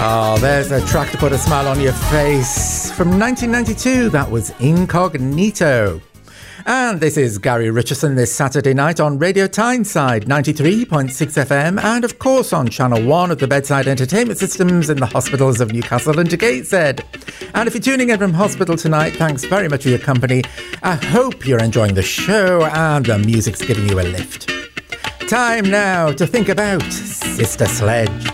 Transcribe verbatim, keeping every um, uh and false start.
Oh, there's a track to put a smile on your face. From nineteen ninety-two, that was Incognito. And this is Gary Richardson this Saturday night on Radio Tyneside, ninety-three point six F M, and of course on Channel one of the Bedside Entertainment Systems in the hospitals of Newcastle and Gateshead. And if you're tuning in from hospital tonight, thanks very much for your company. I hope you're enjoying the show and the music's giving you a lift. Time now to think about Sister Sledge.